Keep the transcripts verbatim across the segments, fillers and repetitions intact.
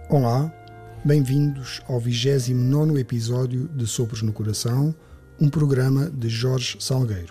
Olá, bem-vindos ao vigésimo nono episódio de Sopros no Coração, um programa de Jorge Salgueiro.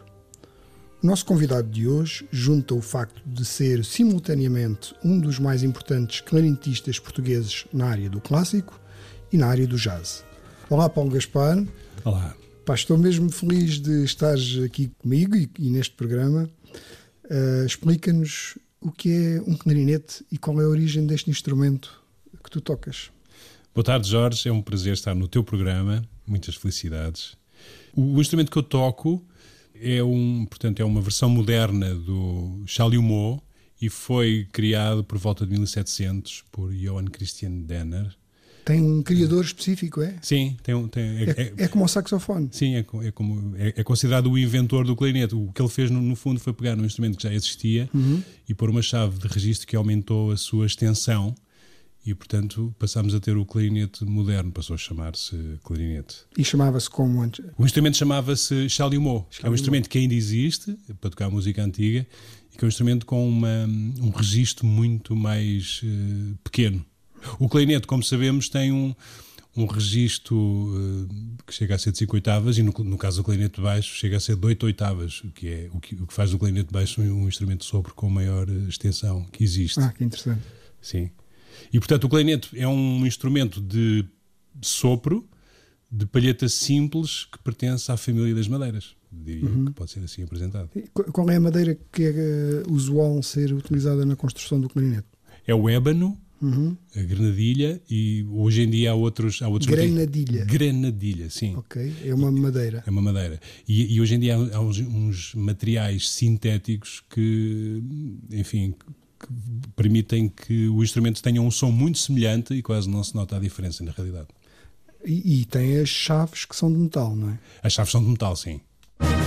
O nosso convidado de hoje junta o facto de ser simultaneamente um dos mais importantes clarinetistas portugueses na área do clássico e na área do jazz. Olá, Paulo Gaspar. Olá. Pá, estou mesmo feliz de estares aqui comigo e, e neste programa. Uh, explica-nos o que é um clarinete e qual é a origem deste instrumento que tu tocas. Boa tarde, Jorge. É um prazer estar no teu programa. Muitas felicidades. O, o instrumento que eu toco é, um, portanto, é uma versão moderna do Chalumeau e foi criado por volta de mil e setecentos por Johann Christian Denner. Tem um criador específico, é? Sim, tem, um, tem, é, é, é como o saxofone. Sim, é, é, como, é, é considerado o inventor do clarinete. O que ele fez, no, no fundo, foi pegar um instrumento que já existia uhum. e pôr uma chave de registro que aumentou a sua extensão e, portanto, passámos a ter o clarinete moderno, passou a chamar-se clarinete. E chamava-se como antes? O instrumento chamava-se Chalumeau, que é um instrumento que ainda existe para tocar música antiga e que é um instrumento com uma, um registro muito mais uh, pequeno. O clarinete, como sabemos, tem um, um registro uh, que chega a ser de cinco oitavas e no, no caso do clarinete de baixo chega a ser de oito oitavas, o que, é, o que, o que faz do clarinete de baixo um, um instrumento de sopro com maior extensão que existe. Ah, que interessante. Sim. E, portanto, o clarinete é um instrumento de sopro, de palheta simples, que pertence à família das madeiras. Diria uhum. que pode ser assim apresentado. E qual é a madeira que é usual ser utilizada na construção do clarinete? É o ébano, uhum. a granadilha, e hoje em dia há outros... Há outros granadilha? Materiais. Granadilha, sim. Ok, é uma madeira. É uma madeira. E, e hoje em dia há, há uns, uns materiais sintéticos que, enfim... que permitem que o instrumento tenha um som muito semelhante e quase não se nota a diferença na realidade. E, e tem as chaves que são de metal, não é? As chaves são de metal, sim.